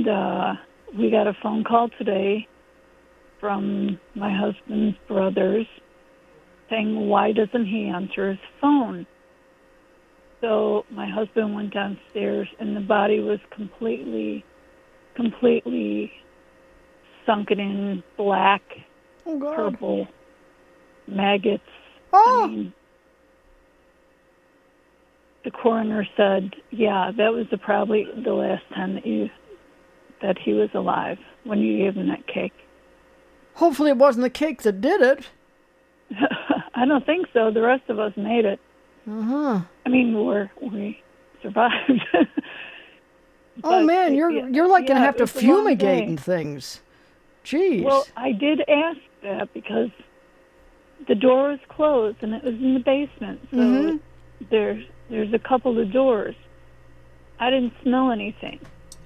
And we got a phone call today from my husband's brothers saying, why doesn't he answer his phone? So my husband went downstairs, and the body was completely sunken in black, purple maggots. Oh. I mean, the coroner said, yeah, that was probably the last time that he was alive, when you gave him that cake. Hopefully it wasn't the cake that did it. I don't think so. The rest of us made it. Uh-huh. I mean, we survived. Oh, man, you're like going to have to fumigate and things. Jeez. Well, I did ask that because the door was closed, and it was in the basement. So there's a couple of doors. I didn't smell anything.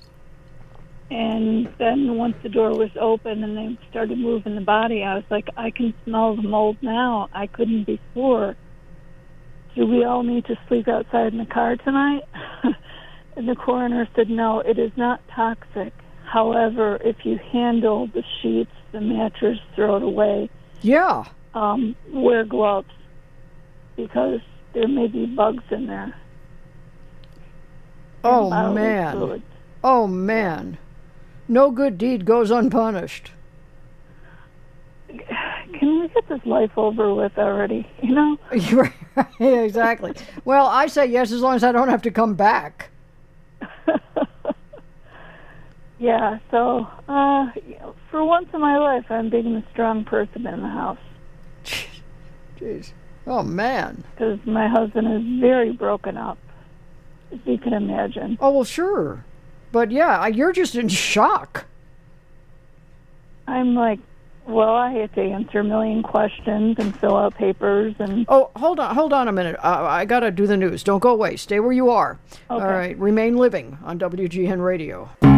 And then once the door was open and they started moving the body, I was like, I can smell the mold now. I couldn't before. Do we all need to sleep outside in the car tonight? And the coroner said, no, it is not toxic. However, if you handle the sheets, the mattress, throw it away. Yeah. Wear gloves because there may be bugs in there. Oh, man. Fluids. Oh, man. No good deed goes unpunished. Can we get this life over with already, you know? Yeah, exactly. Well, I say yes as long as I don't have to come back. Yeah, so for once in my life, I'm being the strong person in the house. Jeez. Oh, man. Because my husband is very broken up, as you can imagine. Oh, well, sure. But, yeah, you're just in shock. I'm like, well, I had to answer a million questions and fill out papers. And oh, hold on a minute. I got to do the news. Don't go away. Stay where you are. Okay. All right. Remain living on WGN Radio.